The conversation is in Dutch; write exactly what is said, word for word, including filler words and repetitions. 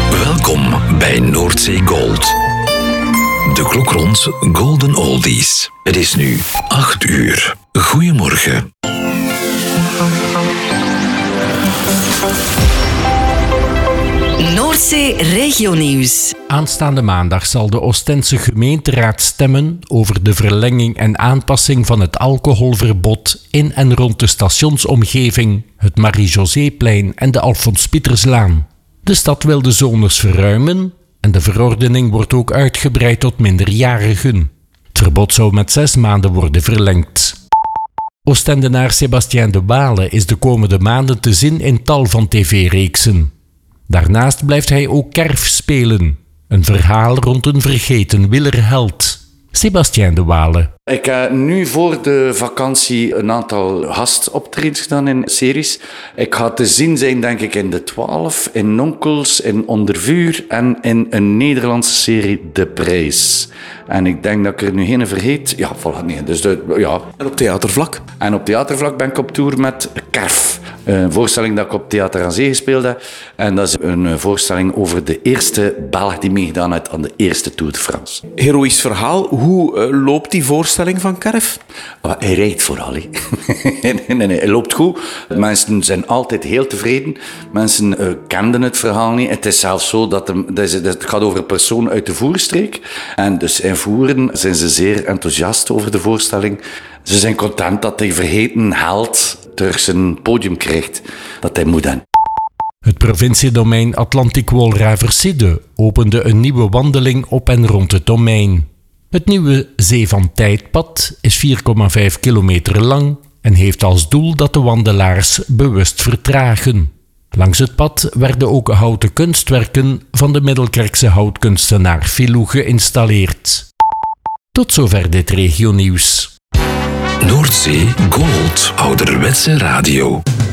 Welkom bij Noordzee Gold. De klok rond Golden Oldies. Het is nu acht uur. Goedemorgen. Noordzee Regionieuws. Aanstaande maandag zal de Oostense gemeenteraad stemmen over de verlenging en aanpassing van het alcoholverbod in en rond de stationsomgeving, het Marie-Joséplein en de Alfons Pieterslaan. De stad wil de zones verruimen en de verordening wordt ook uitgebreid tot minderjarigen. Het verbod zou met zes maanden worden verlengd. Oostendenaar Sébastien de Waele is de komende maanden te zien in tal van tv-reeksen. Daarnaast blijft hij ook Kerf spelen, een verhaal rond een vergeten wielerheld. Sébastien de Waele. Ik heb nu voor de vakantie een aantal gastoptredens gedaan in series. Ik ga te zien zijn, denk ik, in De Twaalf, in Nonkels, in Onder Vuur en in een Nederlandse serie De Prijs. En ik denk dat ik er nu geen vergeet. Ja, voilà, nee. Dus de, ja. En op theatervlak? En op theatervlak ben ik op tour met Kerf. Een voorstelling dat ik op Theater aan Zee gespeeld heb. En dat is een voorstelling over de eerste Belg die meegedaan heeft aan de eerste Tour de France. Heroïsch verhaal. Hoe uh, loopt die voorstelling van Kerf? Oh, hij rijdt vooral. He. nee, nee, nee, hij loopt goed. Mensen zijn altijd heel tevreden. Mensen uh, kenden het verhaal niet. Het is zelfs zo dat, hem, dat, is, dat het gaat over een persoon uit de Voerstreek. En dus in Voeren zijn ze zeer enthousiast over de voorstelling. Ze zijn content dat die vergeten held terug zijn podium krijgt dat hij moet hebben. Het provinciedomein Atlantic-Wolraverside opende een nieuwe wandeling op en rond het domein. Het nieuwe Zee van Tijdpad is vier komma vijf kilometer lang en heeft als doel dat de wandelaars bewust vertragen. Langs het pad werden ook houten kunstwerken van de Middelkerkse houtkunstenaar Filou geïnstalleerd. Tot zover dit regionieuws. Noordzee Gold, ouderwetse radio.